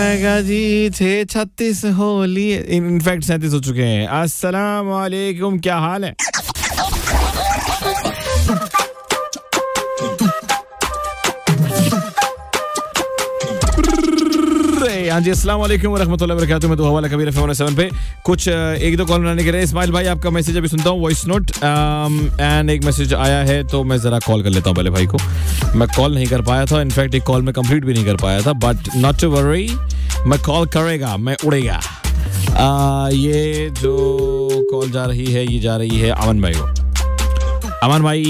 जी 6:36 Holi, in fact 37 हो चुके हैं। अस्सलाम वालेकुम, क्या हाल है? हाँ जी, अस्सलाम वालेकुम रहमतुल्लाहि व बरकातुहू। मैं तो हवाला कबीर FM 7 पे कुछ एक दो कॉल बनाने के लिए। इस्माइल भाई, आपका मैसेज अभी सुनता हूँ, वॉइस नोट एंड एक मैसेज आया है, तो मैं ज़रा कॉल कर लेता हूँ पहले भाई को। मैं कॉल नहीं कर पाया था, इनफैक्ट एक कॉल में कंप्लीट भी नहीं कर पाया था, बट नॉट टू वरी, मैं कॉल करेगा, मैं उड़ेगा। ये जो कॉल जा रही है, ये जा रही है अमन भाई को। अमन भाई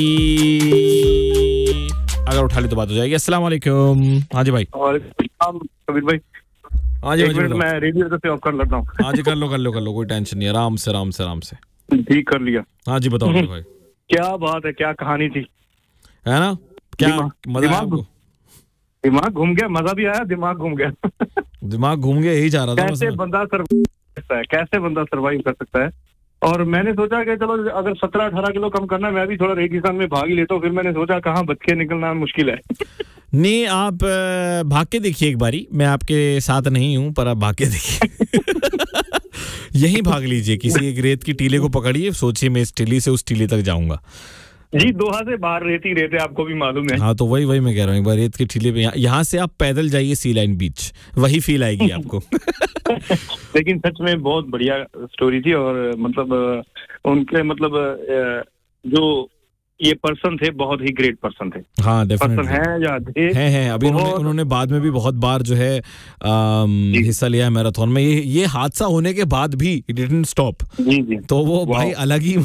अगर उठा ली तो बात हो जाएगी। अस्सलाम वालेकुम। हाँ जी भाई। कबीर भाई, हाँ जी, मैं रेडियो से ऑफ कर लेता हूँ। हाँ जी, कर लो, कोई टेंशन नहीं, आराम से। ठीक कर लिया। हाँ जी, बताओ भाई। क्या बात है, क्या कहानी थी, है ना? क्या मजा आया आपको? दिमाग घूम गया, मजा भी आया, दिमाग घूम गया। दिमाग घूम गया, यही चाह रहा था। कैसे बंदा सर्वाइव कर सकता है। और मैंने सोचा कि चलो अगर 17-18 किलो कम करना है, मैं भी थोड़ा रेगिस्तान में भाग ही लेता हूँ। फिर मैंने सोचा कहाँ बच के निकलना मुश्किल है। नहीं, आप भाग के देखिए एक बारी, मैं आपके साथ नहीं हूँ, पर आप भाग के देखिए। यहीं भाग लीजिए, किसी एक रेत की टीले को पकड़िए, सोचिए मैं इस टीले से उस टीले तक जाऊंगा। जी, दोहा से बाहर रेती रहते, आपको भी मालूम है। हाँ, तो वही मैं कह रहा हूँ, एक बार रेत के टीले पे यहाँ से आप पैदल जाइए सी लाइन बीच, वही फील आएगी आपको। लेकिन सच में बहुत बढ़िया स्टोरी थी। और मतलब उनके मतलब जो ये पर्सन थे, बहुत ही ग्रेट पर्सन थे। हाँ, डेफिनेटली पर्सन है या थे, हैं। अभी उन्होंने बाद में भी बहुत बार जो है हिस्सा लिया है मैराथन में। ये हादसा होने के बाद भी इट डिडंट स्टॉप। जी। तो वो भाई अलग ही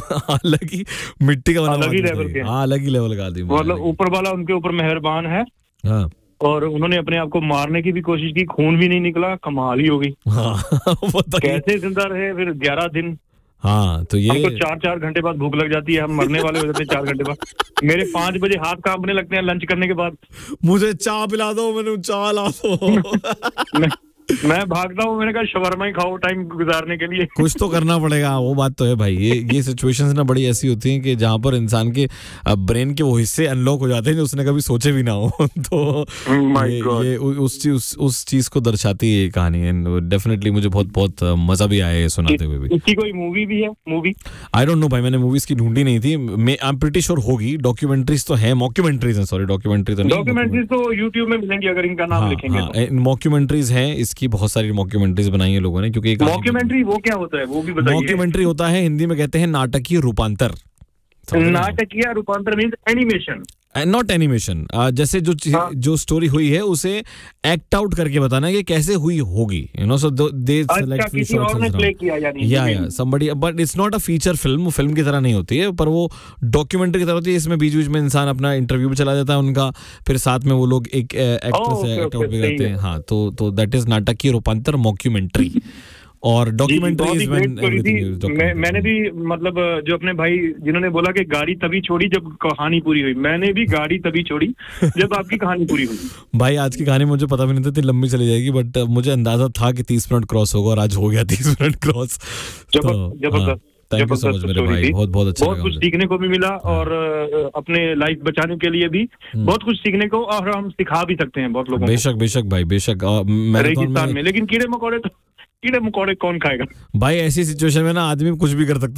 मिट्टी का अलग ही लेवल के। हाँ, अलग ही लेवल का आदमी, मतलब ऊपर वाला उनके ऊपर मेहरबान है। हाँ, और उन्होंने अपने आप को मारने की भी कोशिश की, खून भी नहीं निकला, कमाल ही हो गई। हाँ। कैसे जिंदा रहे फिर 11 दिन। हाँ, तो ये हमको 4-4 घंटे बाद भूख लग जाती है, हम मरने वाले हो जाते हैं 4 घंटे बाद। मेरे 5 बजे हाथ कांपने लगते हैं लंच करने के बाद। मुझे चाय पिला दो, मैंने चाय ला दो। मैं भागता हूँ, मैंने कहा शवरमा ही खाओ टाइम गुजारने के लिए। कुछ तो करना पड़ेगा, वो बात तो है भाई। ये सिचुएशंस ना बड़ी ऐसी होती हैं कि जहाँ पर इंसान के ब्रेन के वो हिस्से अनलॉक हो जाते हैं जो उसने कभी सोचे भी ना हो। तो ये उस चीज को दर्शाती है ये कहानी। डेफिनेटली मुझे बहुत मजा भी आया है सुनाते हुए भी। इसकी कोई मूवी भी है? मूवी आई डोंट नो भाई, मैंने मूवीज की ढूंढी नहीं थी। मैं आई एम प्रीटी श्योर होगी। डॉक्यूमेंट्रीज तो है, मॉक्यूमेंट्रीज हैं, सॉरी डॉक्यूमेंट्री तो नहीं, डॉक्यूमेंट्रीज तो यूट्यूब में मिलेंगी अगर इनका नाम लिखेंगे। मॉक्यूमेंट्रीज हैं, की बहुत सारी मॉक्यूमेंट्रीज बनाई है लोगों ने। क्योंकि मॉक्यूमेंट्री वो क्या होता है, वो भी बताइए। मॉक्यूमेंट्री होता है, हिंदी में कहते हैं नाटकीय रूपांतर। नाटकीय रूपांतर मींस एनिमेशन, नॉट एनिमेशन। जैसे जो स्टोरी हुई है उसे एक्ट आउट करके बताना है कि कैसे हुई होगी, you know. So they select few shots, या somebody, but it's not a feature film. Film की तरह नहीं होती है, पर वो डॉक्यूमेंट्री की तरह होती है। इसमें बीच बीच में इंसान अपना इंटरव्यू भी चला जाता है उनका, फिर साथ में वो लोग एक एक्टर से एक्ट आउट भी करते हैं। हाँ, तो दैट इज नाटकीय रूपांतर, मॉक्यूमेंट्री। और डॉक्यूमेंट्री मैंने भी मतलब जो अपने भाई जिन्होंने बोला कि गाड़ी तभी छोड़ी जब कहानी पूरी हुई, मैंने भी गाड़ी तभी छोड़ी जब आपकी कहानी पूरी हुई। भाई आज की कहानी मुझे पता भी नहीं था इतनी लंबी चली जाएगी, बट मुझे अंदाजा था कि 30 मिनट क्रॉस होगा और आज हो गया 30 मिनट क्रॉस। जबरदस्त। थैंक यू सो मच मेरे भाई, बहुत अच्छा बहुत कुछ सीखने को भी मिला। और अपने लाइफ बचाने के लिए भी बहुत कुछ सीखने को, और हम सिखा भी सकते हैं बहुत लोगों को। बेशक भाई, बेशक। रेगिस्तान में लेकिन कीड़े मकोड़े कौन खाएगा भाई? ऐसी सिचुएशन में ना आदमी कुछ भी कर सकता है।